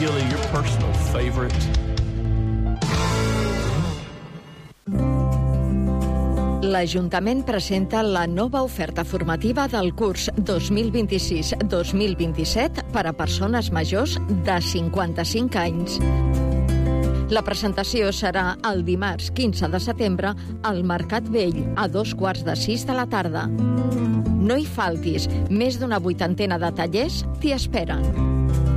Gilly, your personal favorite. L'Ajuntament presenta la nova oferta formativa del curs 2026-2027 per a persones majors de 55 anys. La presentació serà el dimarts 15 de setembre al Mercat Vell a 15:45 de la tarda. No hi faltis, més d'una 80 de tallers t'hi esperen.